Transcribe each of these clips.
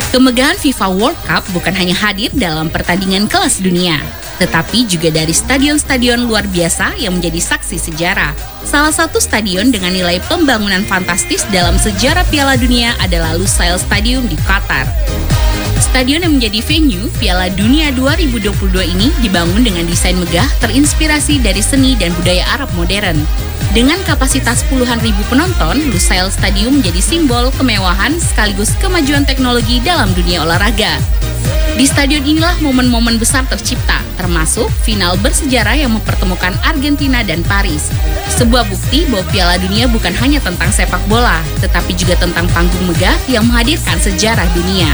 Kemegahan FIFA World Cup bukan hanya hadir dalam pertandingan kelas dunia, tetapi juga dari stadion-stadion luar biasa yang menjadi saksi sejarah. Salah satu stadion dengan nilai pembangunan fantastis dalam sejarah Piala Dunia adalah Lusail Stadium di Qatar. Stadion yang menjadi venue Piala Dunia 2022 ini dibangun dengan desain megah terinspirasi dari seni dan budaya Arab modern. Dengan kapasitas puluhan ribu penonton, Lusail Stadium menjadi simbol kemewahan sekaligus kemajuan teknologi dalam dunia olahraga. Di stadion inilah momen-momen besar tercipta, termasuk final bersejarah yang mempertemukan Argentina dan Paris. Sebuah bukti bahwa Piala Dunia bukan hanya tentang sepak bola, tetapi juga tentang panggung megah yang menghadirkan sejarah dunia.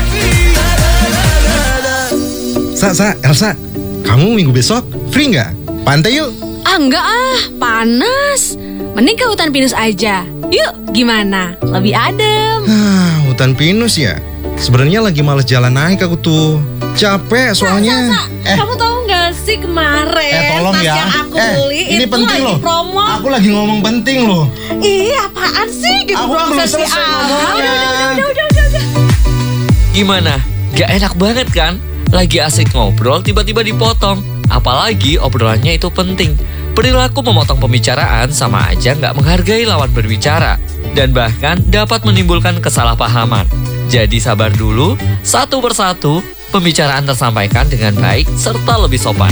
Elsa, kamu minggu besok free nggak? Pantai yuk. Enggak panas. Mending ke hutan pinus aja. Yuk, gimana? Lebih adem. Hutan pinus ya? Sebenarnya lagi males jalan naik aku tuh. Capek soalnya. Kamu tahu nggak sih kemarin tolong tas ya. yang aku beli Ini itu penting lagi loh. promo. Aku lagi ngomong penting loh. Ih, apaan sih gitu? Aku belum selesai ngomongnya. Udah. Gimana? Gak enak banget kan? Lagi asik ngobrol tiba-tiba dipotong. Apalagi obrolannya itu penting. Perilaku memotong pembicaraan sama aja nggak menghargai lawan berbicara. Dan bahkan dapat menimbulkan kesalahpahaman. Jadi sabar dulu, satu persatu, pembicaraan tersampaikan dengan baik serta lebih sopan.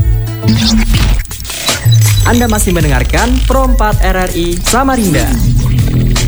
Anda masih mendengarkan Pro 4 RRI Samarinda.